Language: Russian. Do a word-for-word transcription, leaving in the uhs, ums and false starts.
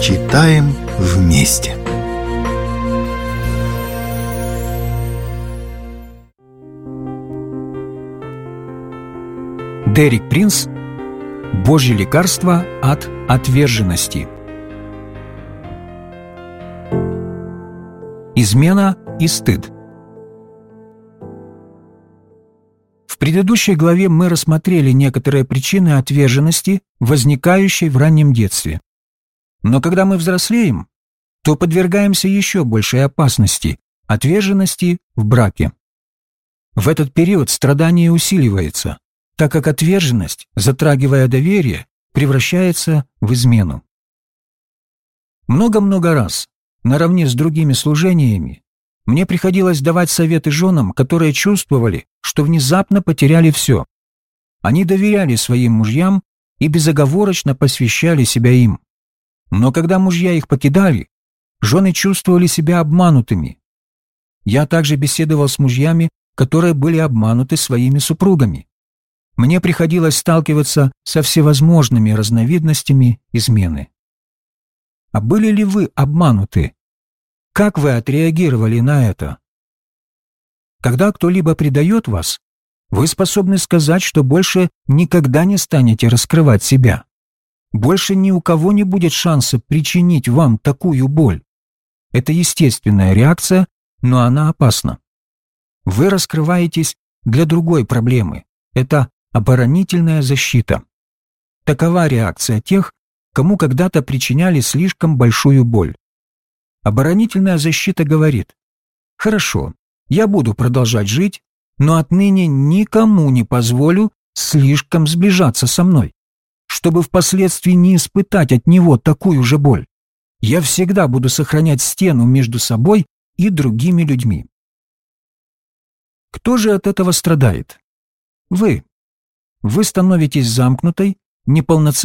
Читаем вместе. Дерек Принс. Божье лекарство от отверженности. Измена и стыд. В предыдущей главе мы рассмотрели некоторые причины отверженности, возникающей в раннем детстве. Но когда мы взрослеем, то подвергаемся еще большей опасности – отверженности в браке. В этот период страдание усиливается, так как отверженность, затрагивая доверие, превращается в измену. Много-много раз, наравне с другими служениями, мне приходилось давать советы женам, которые чувствовали, что внезапно потеряли все. Они доверяли своим мужьям и безоговорочно посвящали себя им. Но когда мужья их покидали, жены чувствовали себя обманутыми. Я также беседовал с мужьями, которые были обмануты своими супругами. Мне приходилось сталкиваться со всевозможными разновидностями измены. А были ли вы обмануты? Как вы отреагировали на это? Когда кто-либо предает вас, вы способны сказать, что больше никогда не станете раскрывать себя. Больше ни у кого не будет шанса причинить вам такую боль. Это естественная реакция, но она опасна. Вы раскрываетесь для другой проблемы. Это оборонительная защита. Такова реакция тех, кому когда-то причиняли слишком большую боль. Оборонительная защита говорит: «Хорошо, я буду продолжать жить, но отныне никому не позволю слишком сближаться со мной, чтобы впоследствии не испытать от него такую же боль. Я всегда буду сохранять стену между собой и другими людьми». Кто же от этого страдает? Вы. Вы становитесь замкнутой, неполноценной